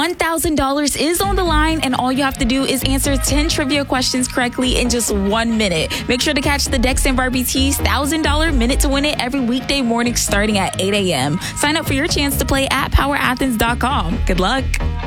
$1,000 is on the line, and all you have to do is answer 10 trivia questions correctly in just 1 minute. Make sure to catch the Dex and Barbie T's $1,000 Minute to Win It every weekday morning starting at 8 a.m. Sign up for your chance to play at powerathens.com. Good luck.